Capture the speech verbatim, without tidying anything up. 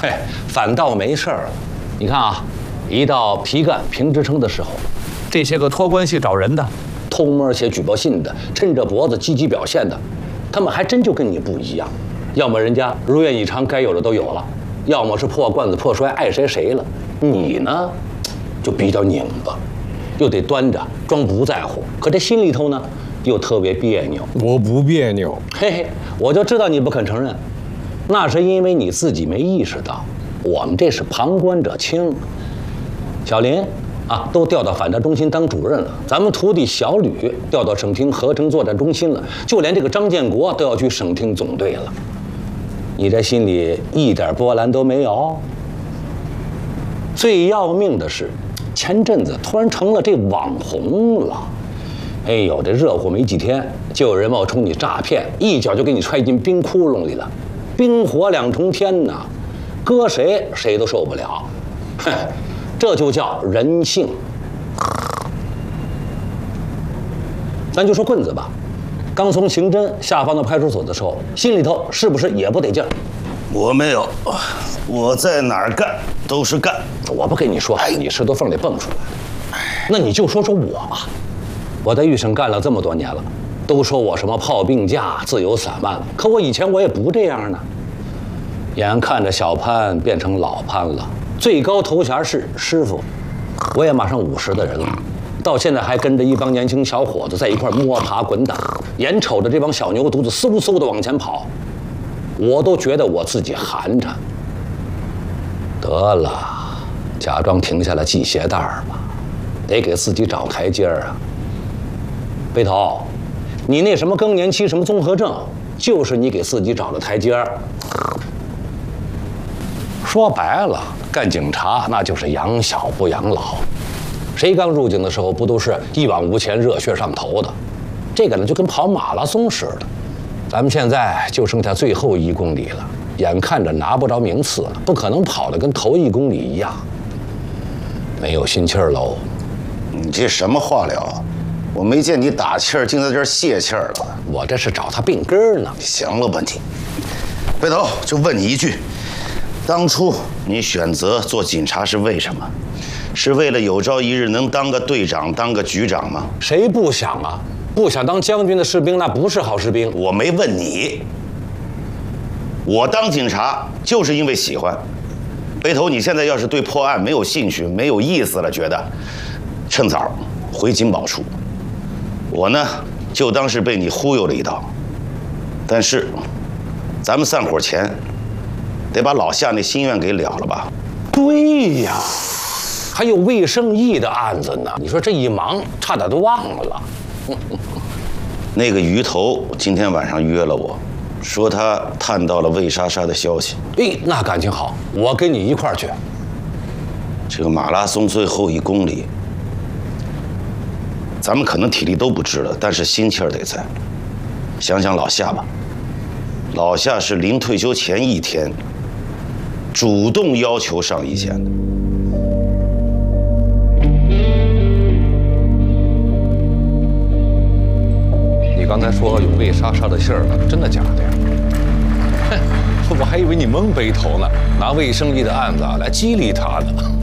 嘿，反倒没事儿了。你看啊，一到皮干评职称的时候，这些个托关系找人的、偷摸写举报信的、抻着脖子积极表现的，他们还真就跟你不一样。要么人家如愿以偿，该有的都有了；要么是破罐子破摔，爱谁谁了。你呢，就比较拧巴，又得端着装不在乎，可这心里头呢，又特别别扭。 我不别扭， 嘿嘿，我就知道你不肯承认，那是因为你自己没意识到，我们这是旁观者清。小林啊，都调到反诈中心当主任了，咱们徒弟小吕调到省厅合成作战中心了，就连这个张建国都要去省厅总队了。你这心里一点波澜都没有？最要命的是，前阵子突然成了这网红了。哎呦，这热乎没几天，就有人冒充你诈骗，一脚就给你踹进冰窟窿里了，冰火两重天呐，搁谁谁都受不了。哼，这就叫人性。咱就说棍子吧，刚从刑侦下放到派出所的时候，心里头是不是也不得劲儿？ 我没有，我在哪儿干都是干。 我不跟你说，你石头缝里蹦出来的。那你就说说我吧，我在豫省干了这么多年了，都说我什么炮兵架、自由散漫了，可我以前我也不这样呢。眼看着小潘变成老潘了，最高头衔是师傅，我也马上五十的人了，到现在还跟着一帮年轻小伙子在一块摸爬滚打，眼瞅着这帮小牛犊子嗖嗖的往前跑，我都觉得我自己寒碜。得了，假装停下来系鞋带儿吧，得给自己找台阶儿啊。背头，你那什么更年期什么综合症，就是你给自己找的台阶儿。说白了，干警察那就是养小不养老。谁刚入警的时候不都是一往无前、热血上头的？这个呢，就跟跑马拉松似的。咱们现在就剩下最后一公里了，眼看着拿不着名次了，不可能跑得跟头一公里一样，没有心气儿喽。 你这什么话聊啊？我没见你打气儿，竟在这儿泄气儿了。 我这是找他病根儿呢。 行了吧你，背头就问你一句，当初你选择做警察是为什么？是为了有朝一日能当个队长、当个局长吗？ 谁不想啊？不想当将军的士兵，那不是好士兵。 我没问你，我当警察就是因为喜欢。背头，你现在要是对破案没有兴趣、没有意思了，觉得趁早回警保处。我呢，就当是被你忽悠了一道。但是，咱们散伙前得把老夏那心愿给了了吧？ 对呀，还有魏胜义的案子呢。你说这一忙，差点都忘了。 那个鱼头今天晚上约了我，说他探到了魏莎莎的消息。 哎，那感情好，我跟你一块儿去。 这个马拉松最后一公里，咱们可能体力都不支了，但是心气儿得在。想想老夏吧，老夏是临退休前一天主动要求上一线的。 你刚才说有魏莎莎的信儿了，真的假的呀？哼，我还以为你蒙背头呢，拿魏胜义的案子啊来激励他呢。